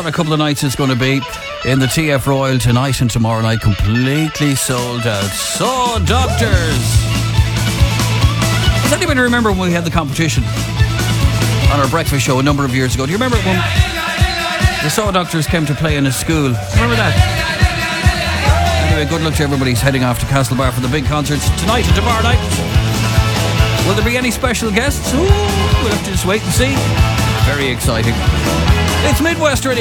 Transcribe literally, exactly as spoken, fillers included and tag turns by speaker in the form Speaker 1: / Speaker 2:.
Speaker 1: what a couple of nights it's going to be in the T F Royal tonight and tomorrow night. Completely sold out. So, Doctors. Does anybody remember when we had the competition on our breakfast show a number of years ago? Do you remember when the Saw Doctors came to play in a school? Remember that? Anyway, good luck to everybody who's heading off to Castlebar for the big concerts tonight and tomorrow night. Will there be any special guests? Ooh, we'll have to just wait and see. Very exciting. It's Midwest Radio.